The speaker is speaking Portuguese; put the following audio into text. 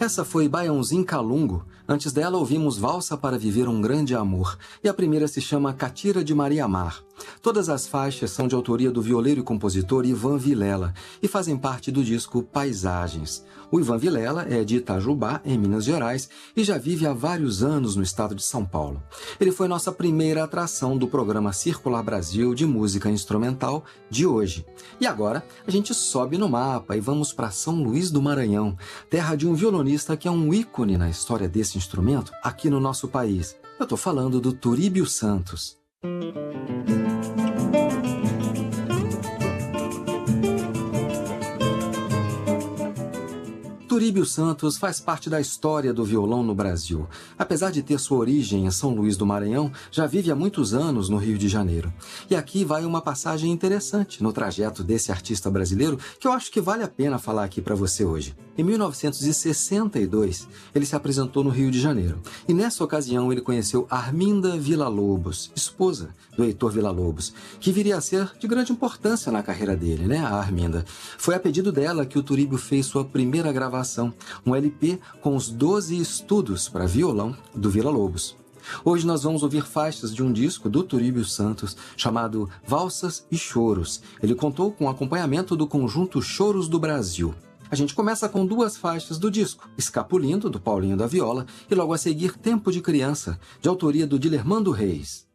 Essa foi Baiãozinho Calungo. Antes dela ouvimos Valsa para Viver um Grande Amor. E a primeira se chama Catira de Maria Mar. Todas as faixas são de autoria do violeiro e compositor Ivan Vilela e fazem parte do disco Paisagens. O Ivan Vilela é de Itajubá, em Minas Gerais, e já vive há vários anos no estado de São Paulo. Ele foi nossa primeira atração do programa Circular Brasil de música instrumental de hoje. E agora a gente sobe no mapa e vamos para São Luís do Maranhão, terra de um violonista que é um ícone na história desse instrumento aqui no nosso país. Eu estou falando do Turíbio Santos. Turíbio Santos faz parte da história do violão no Brasil. Apesar de ter sua origem em São Luís do Maranhão, já vive há muitos anos no Rio de Janeiro. E aqui vai uma passagem interessante no trajeto desse artista brasileiro que eu acho que vale a pena falar aqui para você hoje. Em 1962, ele se apresentou no Rio de Janeiro. E nessa ocasião ele conheceu Arminda Villa-Lobos, esposa do Heitor Villa-Lobos, que viria a ser de grande importância na carreira dele, né, a Arminda. Foi a pedido dela que o Turíbio fez sua primeira gravação, um LP com os 12 estudos para violão do Villa-Lobos. Hoje nós vamos ouvir faixas de um disco do Turíbio Santos chamado Valsas e Choros. Ele contou com o acompanhamento do conjunto Choros do Brasil. A gente começa com duas faixas do disco, Escapulindo, do Paulinho da Viola, e logo a seguir Tempo de Criança, de autoria do Dilermando Reis.